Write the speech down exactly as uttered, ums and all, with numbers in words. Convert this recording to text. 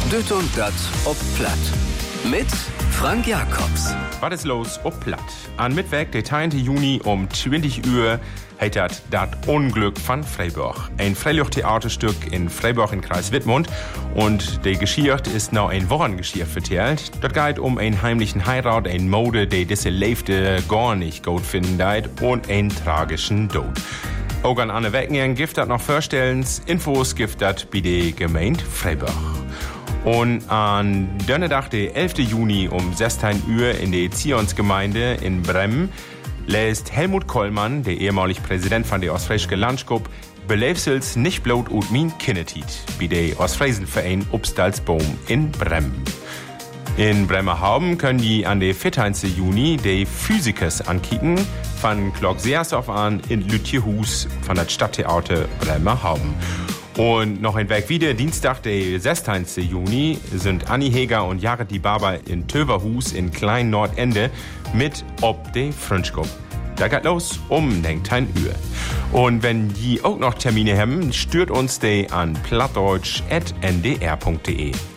Düt und Dat ob Platt. Mit Frank Jacobs. Was ist los ob Platt? An Mittwoch, der zehnten Juni um zwanzig Uhr, hat das das Unglück von Freiburg. Ein Freilufttheaterstück in Freiburg im Kreis Wittmund. Und die Geschichte ist noch ein Wochengeschichte vertellt. Dort geht um einen heimlichen Heirat, ein Mode, der diese Leifte gar nicht gut finden deit und einen tragischen Tod. Auch an Anne Wecken gibt das noch vorstellen. Infos gibt das bei der Gemeinde Freiburg. Und an Donnerstag, der elften Juni um sechzehn Uhr in der Zionsgemeinde in Bremen lässt Helmut Kollmann, der ehemalige Präsident von der Ostfriesischen Landesgruppe, Belefsels nicht bloß und min Kinnetit bei der Ostfriesenverein Obstalsboom in Bremen. In Bremerhaven können die an der vierzehnten Juni die Physikers ankicken, von Glock Seersdorf an in Lütjehus von der Stadttheater Bremerhaven. Und noch ein Weg wieder, Dienstag, der sechzehnten Juni, sind Anni Heger und Jared die Barber in Töverhus in Klein Nordende mit ob de Frönschkup. Da geht los um neunzehn Uhr. Und wenn die auch noch Termine haben, stört uns die an plattdeutsch at n d r punkt d e.